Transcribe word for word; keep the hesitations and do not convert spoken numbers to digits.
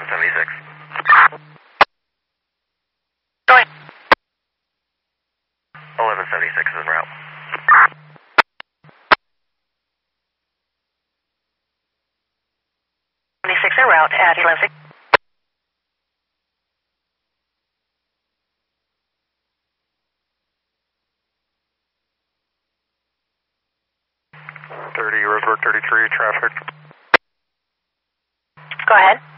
seventy-six. Go ahead. eleven seventy-six is en route. seventy-six en route at eleven six. thirty, Roseburg thirty-three, traffic. Go ahead.